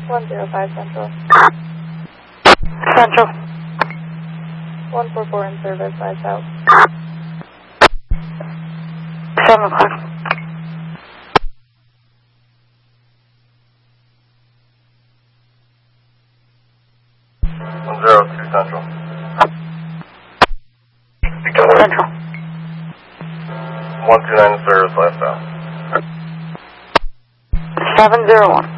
105 Central. Central. 144 in service, lights out. 7 o'clock. Central. Central. 129 service, lifestyle. 701.